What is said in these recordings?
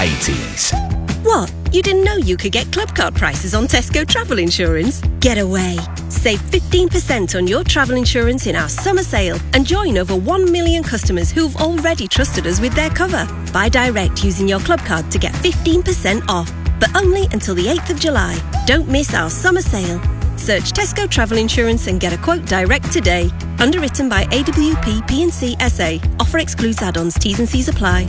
80s. What? You didn't know you could get club card prices on Tesco travel insurance? Get away. Save 15% on your travel insurance in our summer sale and join over 1 million customers who've already trusted us with their cover. Buy direct using your club card to get 15% off, but only until the 8th of July. Don't miss our summer sale. Search Tesco Travel Insurance and get a quote direct today. Underwritten by AWP P&C SA. Offer excludes add-ons. T's and C's apply.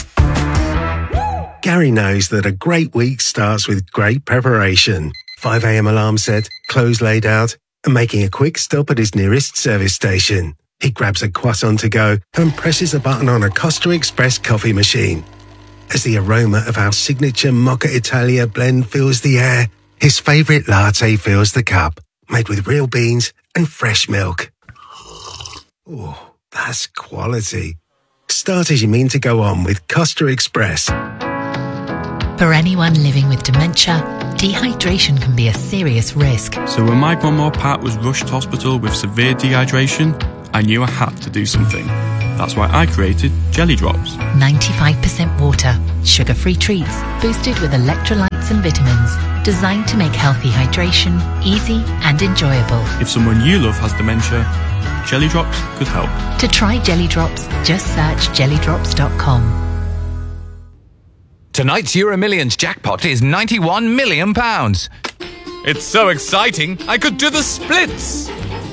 Gary knows that a great week starts with great preparation. 5 a.m. alarm set, clothes laid out, and making a quick stop at his nearest service station. He grabs a croissant to go and presses a button on a Costa Express coffee machine. As the aroma of our signature Mocha Italia blend fills the air, his favourite latte fills the cup, made with real beans and fresh milk. Oh, that's quality. Start as you mean to go on with Costa Express. For anyone living with dementia, dehydration can be a serious risk. So when my grandma Pat was rushed to hospital with severe dehydration, I knew I had to do something. That's why I created Jelly Drops. 95% water, sugar-free treats, boosted with electrolytes and vitamins, designed to make healthy hydration easy and enjoyable. If someone you love has dementia, Jelly Drops could help. To try Jelly Drops, just search jellydrops.com. Tonight's Euro Millions jackpot is £91 million. It's so exciting, I could do the splits.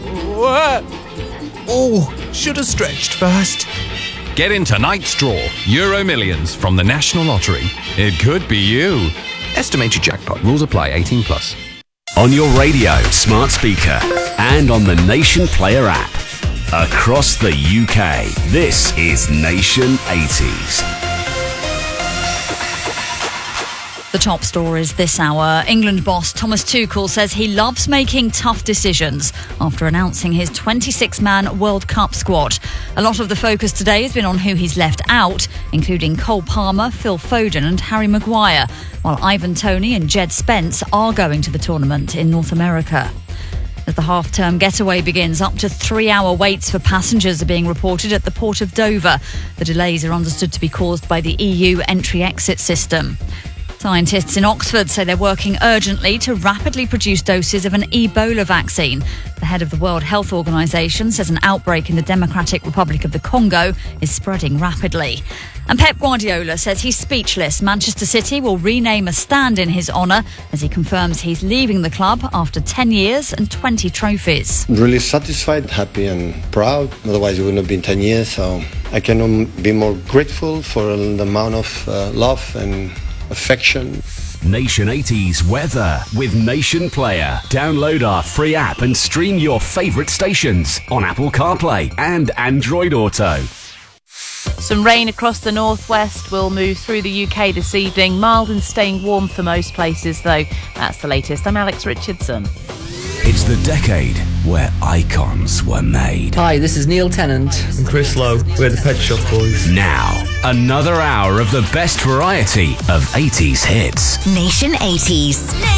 Oh, should have stretched first. Get in tonight's draw, Euro Millions from the National Lottery. It could be you. Estimated jackpot. Rules apply. 18+. On your radio, smart speaker, and on the Nation Player app. Across the UK, this is Nation 80s. The top stories this hour. England boss Thomas Tuchel says he loves making tough decisions after announcing his 26-man World Cup squad. A lot of the focus today has been on who he's left out, including Cole Palmer, Phil Foden and Harry Maguire, while Ivan Toney and Jed Spence are going to the tournament in North America. As the half-term getaway begins, up to 3-hour waits for passengers are being reported at the port of Dover. The delays are understood to be caused by the EU entry-exit system. Scientists in Oxford say they're working urgently to rapidly produce doses of an Ebola vaccine. The head of the World Health Organization says an outbreak in the Democratic Republic of the Congo is spreading rapidly. And Pep Guardiola says he's speechless. Manchester City will rename a stand in his honour as he confirms he's leaving the club after 10 years and 20 trophies. Really satisfied, happy and proud. Otherwise it wouldn't have been 10 years. So I cannot be more grateful for the amount of love and affection. Nation 80s weather with Nation Player. Download our free app and stream your favourite stations on Apple CarPlay and Android Auto. Some rain across the northwest will move through the UK this evening. Mild and staying warm for most places, though. That's the latest. I'm Alex Richardson. It's the decade where icons were made. Hi, this is Neil Tennant and Chris Lowe. We're the Pet Shop Boys. Now, another hour of the best variety of 80s hits. Nation 80s.